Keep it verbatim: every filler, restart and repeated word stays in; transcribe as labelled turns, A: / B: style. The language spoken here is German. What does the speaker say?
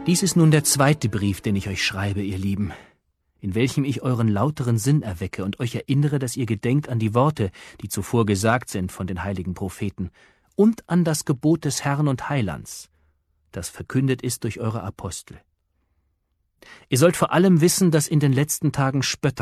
A: Dies ist nun der zweite Brief, den ich euch schreibe, ihr Lieben, in welchem ich euren lauteren Sinn erwecke und euch erinnere, dass ihr gedenkt an die Worte, die zuvor gesagt sind von den heiligen Propheten, und an das Gebot des Herrn und Heilands, das verkündet ist durch eure Apostel. Ihr sollt vor allem wissen, dass in den letzten Tagen Spötter